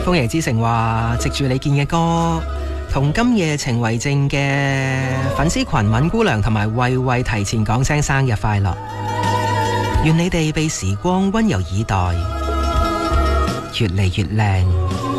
豐爺之城話藉住你見嘅歌，同今夜情為證嘅粉絲群敏姑娘同埋慧慧提前講聲生日快樂，願你哋被時光溫柔以待，越嚟越靚。